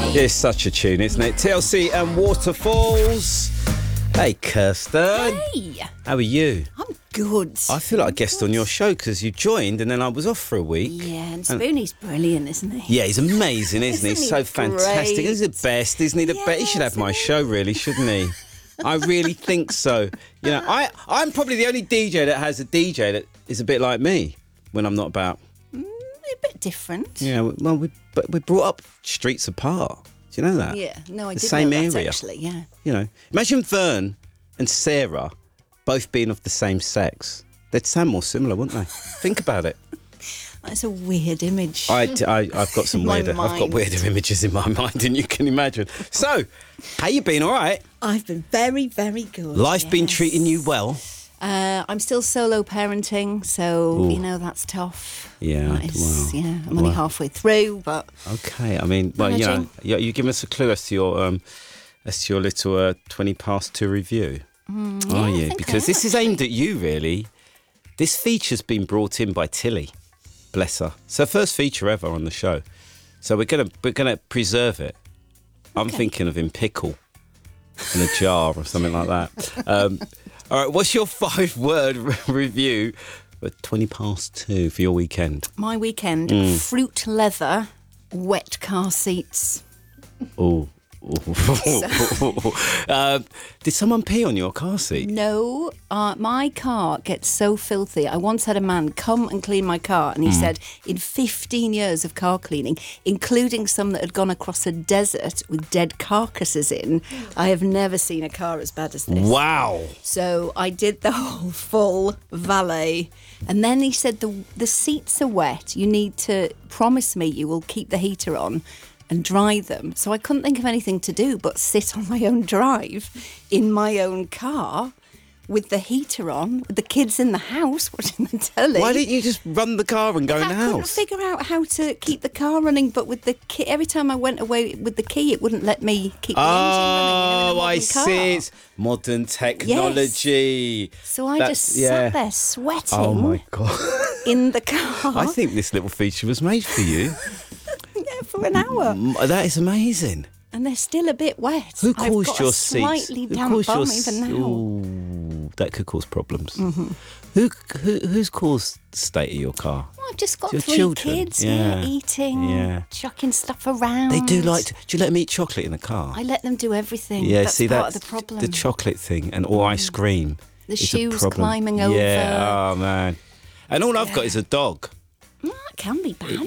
It's such a tune, isn't it? TLC and Waterfalls. Hey, Kirsten. Hey. How are you? I'm good. I feel like a guest on your show because you joined and then I was off for a week. Yeah, and Spoonie's brilliant, isn't he? Yeah, he's amazing, isn't he? Isn't he So fantastic. great? He's the best, isn't he? The best. He should have my show, really, shouldn't he? I really think so. You know, I'm probably the only DJ that has a DJ that is a bit like me when I'm not about. A bit different. Yeah, well, we're brought up streets apart. Do you know that? Yeah, no, I The did same know that, area. actually, yeah. You know, imagine Vern and Sarah both being of the same sex. They'd sound more similar, wouldn't they? Think about it. That's a weird image. I've got some My weirder. I've got mind. weirder images in my mind than you can imagine. So, how you been? All right. I've been very, very good. Life been yes. treating you well? I'm still solo parenting, so, Ooh. you know, that's tough. Yeah, That is, wow. Yeah, I'm only Wow. halfway through, but... Okay. I mean, well, you know, Managing. you give us a clue as to your little 20 past 2 review. yeah, Are I you? think Because I this am, is aimed at you, really. This feature's been brought in by Tilly. Bless her. It's her first feature ever on the show. So we're gonna preserve it. I'm Okay. thinking of in pickle in a jar or something like that. All right, what's your 5-word review for 20 past 2 for your weekend? My weekend, Mm. fruit leather, wet car seats. Oh. Did someone pee on your car seat? No, my car gets so filthy. I once had a man come and clean my car, and he said, in 15 years of car cleaning, including some that had gone across a desert with dead carcasses in, I have never seen a car as bad as this. Wow. So I did the whole full valet. And then he said, the seats are wet. You need to promise me you will keep the heater on and dry them. So I couldn't think of anything to do but sit on my own drive in my own car with the heater on, with the kids in the house watching the telly. Why didn't you just run the car and go in the I couldn't house? figure out how to keep the car running, but with the key, every time I went away with the key, it wouldn't let me keep the engine running. You know, in a Oh, I modern car. see. It's modern technology. So I That's- just yeah. sat there sweating Oh my god! in the car I think this little feature was made for you. for an hour. That is amazing. And they're still a bit wet. Who I've caused got your a seats? slightly Who damp caused bum your even now. Ooh, that could cause problems. Mm-hmm. Who's caused the state of your car? Well, I've just got Your 3 children? kids, Yeah. eating, Yeah. chucking stuff around. They do like. Do you let them eat chocolate in the car? I let them do everything. Yeah, that's see part that's of the problem. the chocolate thing and or ice cream. The is a shoes problem. climbing over. Yeah, oh man. And all I've got is a dog. Well, that can be bad.